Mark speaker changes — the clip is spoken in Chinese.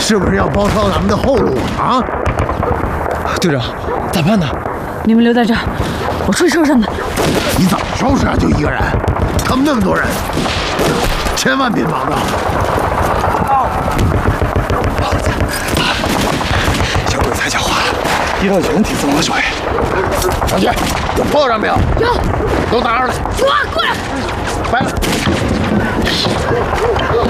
Speaker 1: 是不是要包抄咱们的后路啊？
Speaker 2: 队长，咋办呢？
Speaker 3: 你们留在这儿，我出去收拾他们。
Speaker 1: 你怎么收拾啊？就一个人，他们那么多人，千万别忙着。
Speaker 2: 小鬼太狡猾了，一到人体自我水。
Speaker 1: 上去，有破绽没有？
Speaker 3: 有，
Speaker 1: 都拿着了。
Speaker 3: 走啊，过来。
Speaker 1: 掰了。